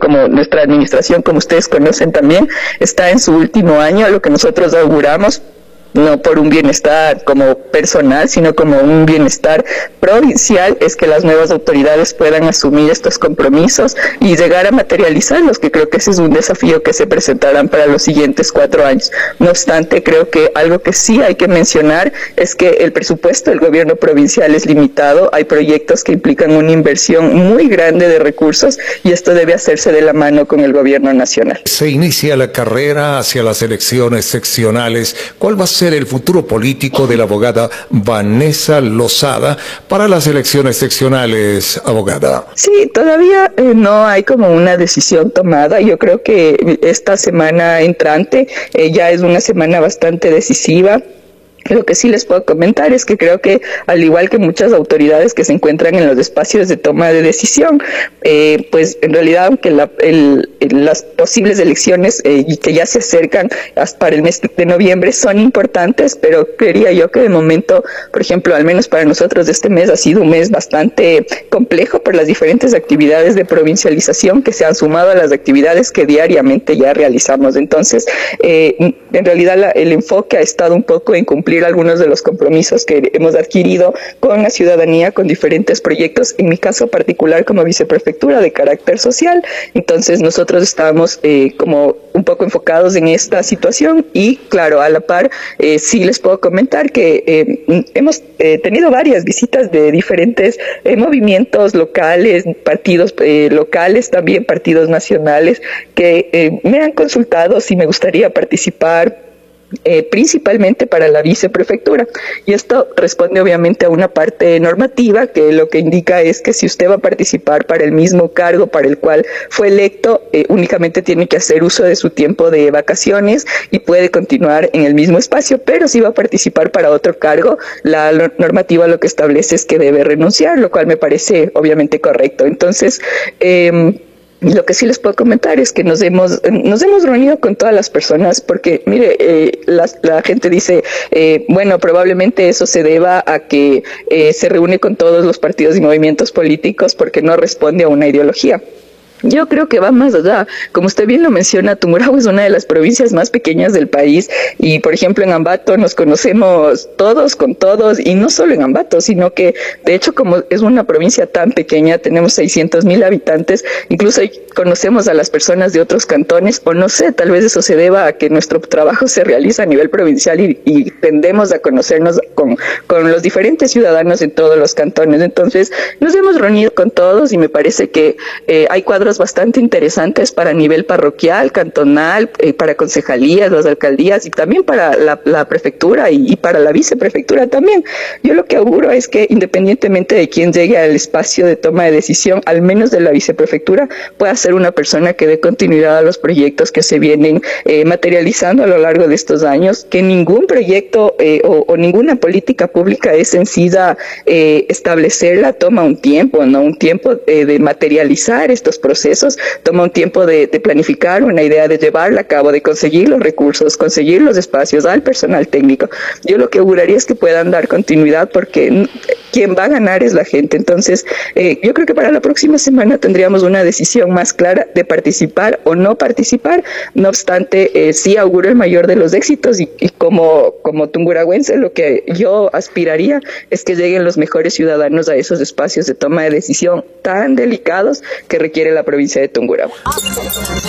como nuestra administración, como ustedes conocen también, está en su último año. Lo que nosotros auguramos, no por un bienestar como personal, sino como un bienestar provincial, es que las nuevas autoridades puedan asumir estos compromisos y llegar a materializarlos, que creo que ese es un desafío que se presentarán para los siguientes 4 años. No obstante, creo que algo que sí hay que mencionar es que el presupuesto del gobierno provincial es limitado, hay proyectos que implican una inversión muy grande de recursos y esto debe hacerse de la mano con el gobierno nacional. Se inicia la carrera hacia las elecciones seccionales. ¿Cuál va a ser el futuro político de la abogada Vanessa Lozada para las elecciones seccionales, abogada? Sí, todavía no hay como una decisión tomada. Yo creo que esta semana entrante ya es una semana bastante decisiva. Lo que sí les puedo comentar es que creo que, al igual que muchas autoridades que se encuentran en los espacios de toma de decisión, pues en realidad, aunque las posibles elecciones y que ya se acercan hasta para el mes de noviembre son importantes, pero creería yo que de momento, por ejemplo, al menos para nosotros este mes ha sido un mes bastante complejo por las diferentes actividades de provincialización que se han sumado a las actividades que diariamente ya realizamos. Entonces, en realidad el enfoque ha estado un poco en cumplir algunos de los compromisos que hemos adquirido con la ciudadanía, con diferentes proyectos, en mi caso particular como viceprefectura de carácter social. Entonces nosotros estábamos como un poco enfocados en esta situación y claro, a la par sí les puedo comentar que hemos tenido varias visitas de diferentes movimientos locales, partidos locales, también partidos nacionales que me han consultado si me gustaría participar principalmente para la viceprefectura, y esto responde obviamente a una parte normativa que lo que indica es que si usted va a participar para el mismo cargo para el cual fue electo, únicamente tiene que hacer uso de su tiempo de vacaciones y puede continuar en el mismo espacio, pero si va a participar para otro cargo, la normativa lo que establece es que debe renunciar, lo cual me parece obviamente correcto. Entonces, lo que sí les puedo comentar es que nos hemos reunido con todas las personas porque, mire, la gente dice, bueno, probablemente eso se deba a que se reúne con todos los partidos y movimientos políticos porque no responde a una ideología. Yo creo que va más allá. Como usted bien lo menciona, Tungurahua es una de las provincias más pequeñas del país y, por ejemplo, en Ambato nos conocemos todos con todos, y no solo en Ambato, sino que, de hecho, como es una provincia tan pequeña, tenemos 600,000 habitantes, incluso conocemos a las personas de otros cantones, o no sé, tal vez eso se deba a que nuestro trabajo se realiza a nivel provincial y tendemos a conocernos con los diferentes ciudadanos en todos los cantones. Entonces, nos hemos reunido con todos y me parece que hay cuadros bastante interesantes para nivel parroquial, cantonal, para concejalías, las alcaldías y también para la prefectura y para la viceprefectura también. Yo lo que auguro es que, independientemente de quién llegue al espacio de toma de decisión, al menos de la viceprefectura, pueda ser una persona que dé continuidad a los proyectos que se vienen materializando a lo largo de estos años, que ningún proyecto o ninguna política pública es sencilla establecerla, toma un tiempo, ¿no? Un tiempo de materializar estos procesos, toma un tiempo de planificar una idea, de llevarla a cabo, de conseguir los recursos, conseguir los espacios al personal técnico. Yo lo que auguraría es que puedan dar continuidad porque quien va a ganar es la gente. Entonces, yo creo que para la próxima semana tendríamos una decisión más clara de participar o no participar. No obstante, sí auguro el mayor de los éxitos y como tungurahuense lo que yo aspiraría es que lleguen los mejores ciudadanos a esos espacios de toma de decisión tan delicados que requiere la provincia de Tungurahua.